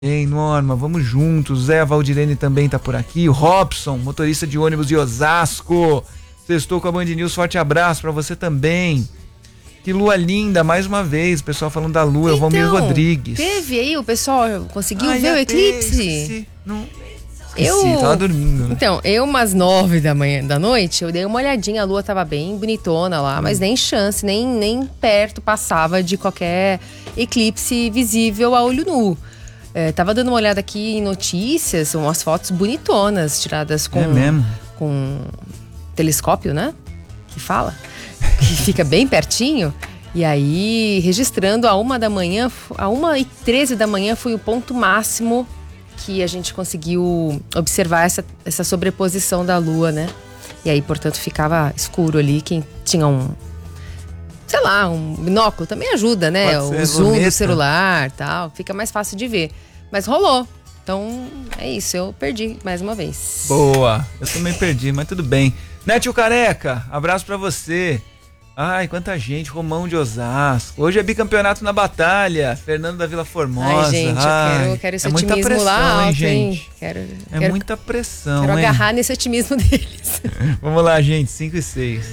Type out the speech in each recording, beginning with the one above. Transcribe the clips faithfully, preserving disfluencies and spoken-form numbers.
Ei, Norma, vamos juntos. Zé Valdirene também tá por aqui. O Robson, motorista de ônibus de Osasco. Sextou com a Band News, forte abraço pra você também. Que lua linda, mais uma vez, o pessoal falando da lua, então, o Valmir Rodrigues. Teve aí, o pessoal conseguiu Ai, ver o eclipse? Esqueci, não... esqueci, eu tava dormindo. Né? Então, eu umas nove da manhã, da noite, eu dei uma olhadinha, a lua tava bem bonitona lá, hum. mas nem chance, nem, nem perto passava de qualquer eclipse visível a olho nu. É, tava dando uma olhada aqui em notícias, umas fotos bonitonas, tiradas com, é mesmo? com telescópio, né? Que fala. Que fica bem pertinho. E aí, registrando a uma da manhã, a uma e treze da manhã foi o ponto máximo que a gente conseguiu observar essa, essa sobreposição da lua, né? E aí, portanto, ficava escuro ali. Quem tinha um, sei lá, um binóculo também ajuda, né? O zoom luneta. Do celular e tal, fica mais fácil de ver. Mas rolou. Então, é isso, eu perdi mais uma vez. Boa, eu também perdi, mas tudo bem. Nétio Careca, abraço pra você. Ai, quanta gente, Romão de Osasco. Hoje é bicampeonato na batalha, Fernando da Vila Formosa. Ai, gente, Ai, eu quero, quero esse é otimismo muita pressão, lá alto, hein, gente? Hein? Quero, é quero, muita pressão, quero hein? agarrar nesse otimismo deles. Vamos lá, gente, cinco e seis.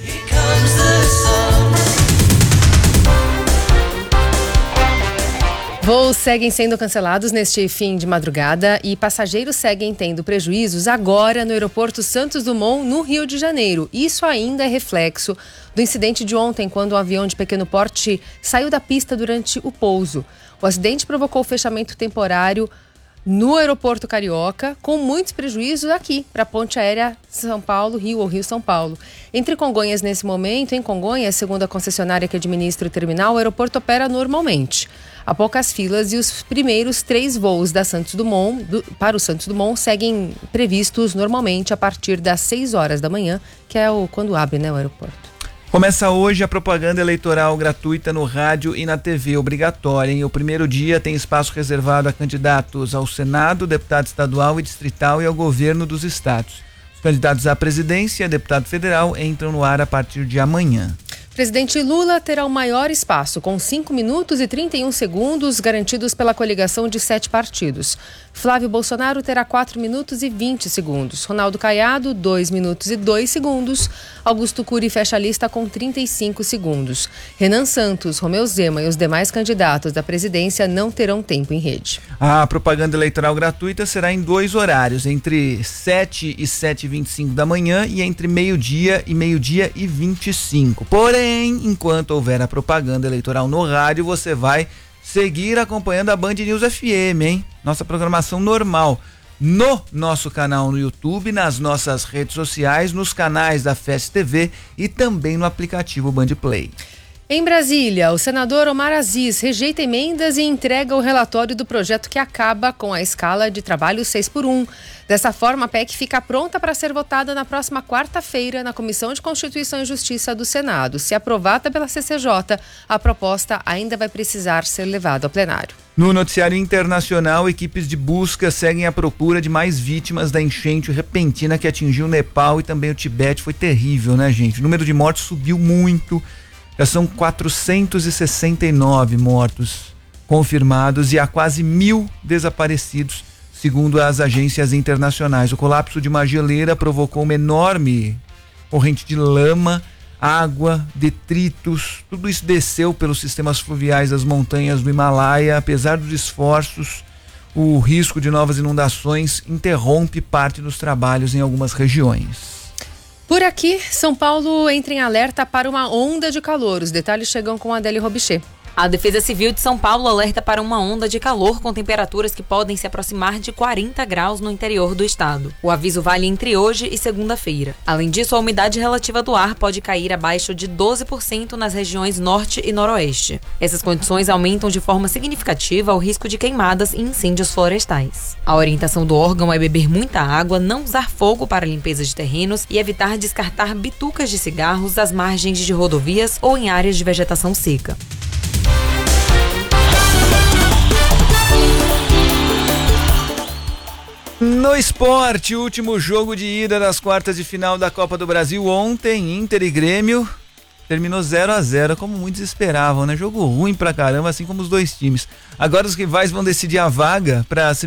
Voos seguem sendo cancelados neste fim de madrugada e passageiros seguem tendo prejuízos agora no aeroporto Santos Dumont, no Rio de Janeiro. Isso ainda é reflexo do incidente de ontem, quando um avião de pequeno porte saiu da pista durante o pouso. O acidente provocou o fechamento temporário no aeroporto Carioca, com muitos prejuízos aqui para a ponte aérea São Paulo-Rio ou Rio-São Paulo. Entre Congonhas, nesse momento, em Congonhas, segundo a concessionária que administra o terminal, o aeroporto opera normalmente. Há poucas filas e os primeiros três voos da Santos Dumont, do, para o Santos Dumont seguem previstos normalmente a partir das seis horas da manhã, que é o, quando abre, né, o aeroporto. Começa hoje a propaganda eleitoral gratuita no rádio e na T V, obrigatória, hein? O primeiro dia tem espaço reservado a candidatos ao Senado, deputado estadual e distrital e ao governo dos estados. Os candidatos à presidência e a deputado federal entram no ar a partir de amanhã. Presidente Lula terá o maior espaço, com cinco minutos e trinta e um segundos garantidos pela coligação de sete partidos. Flávio Bolsonaro terá quatro minutos e vinte segundos. Ronaldo Caiado, dois minutos e dois segundos. Augusto Cury fecha a lista com trinta e cinco segundos. Renan Santos, Romeu Zema e os demais candidatos da presidência não terão tempo em rede. A propaganda eleitoral gratuita será em dois horários, entre sete e sete e vinte e cinco da manhã e entre meio-dia e meio-dia e vinte e cinco. Porém, enquanto houver a propaganda eleitoral no rádio, você vai seguir acompanhando a Band News F M, hein? Nossa programação normal no nosso canal no YouTube, nas nossas redes sociais, nos canais da F E S T V e também no aplicativo Band Play. Em Brasília, o senador Omar Aziz rejeita emendas e entrega o relatório do projeto que acaba com a escala de trabalho seis por um. Dessa forma, a P E C fica pronta para ser votada na próxima quarta-feira na Comissão de Constituição e Justiça do Senado. Se aprovada pela C C J, a proposta ainda vai precisar ser levada ao plenário. No noticiário internacional, equipes de busca seguem à procura de mais vítimas da enchente repentina que atingiu o Nepal e também o Tibete. Foi terrível, né, gente? O número de mortos subiu muito. Já são quatrocentos e sessenta e nove mortos confirmados e há quase mil desaparecidos, segundo as agências internacionais. O colapso de uma geleira provocou uma enorme corrente de lama, água, detritos. Tudo isso desceu pelos sistemas fluviais das montanhas do Himalaia. Apesar dos esforços, o risco de novas inundações interrompe parte dos trabalhos em algumas regiões. Por aqui, São Paulo entra em alerta para uma onda de calor. Os detalhes chegam com a Adélia Robichê. A Defesa Civil de São Paulo alerta para uma onda de calor com temperaturas que podem se aproximar de quarenta graus no interior do estado. O aviso vale entre hoje e segunda-feira. Além disso, a umidade relativa do ar pode cair abaixo de doze por cento nas regiões norte e noroeste. Essas condições aumentam de forma significativa o risco de queimadas e incêndios florestais. A orientação do órgão é beber muita água, não usar fogo para limpeza de terrenos e evitar descartar bitucas de cigarros às margens de rodovias ou em áreas de vegetação seca. No esporte, último jogo de ida das quartas de final da Copa do Brasil ontem, Inter e Grêmio terminou zero a zero, como muitos esperavam, né? Jogo ruim pra caramba, assim como os dois times. Agora os rivais vão decidir a vaga para